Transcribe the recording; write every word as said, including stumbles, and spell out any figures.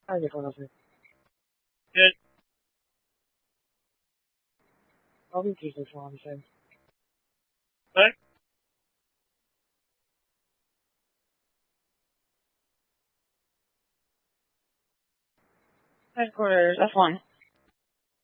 How's it going over there? Good. I'll be Jesus while I'm saying. What? Headquarters, F one.